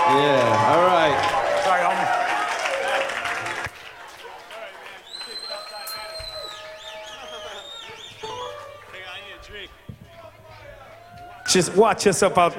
Yeah, all right. Sorry, homie. Just watch yourself out there.